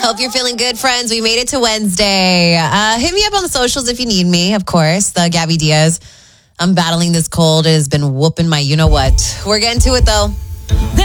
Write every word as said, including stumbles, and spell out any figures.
Hope you're feeling good, friends. We made it to Wednesday. Uh, hit me up on the socials if you need me, of course. The Gabby Diaz. I'm battling this cold. It has been whooping my you-know-what. We're getting to it, though.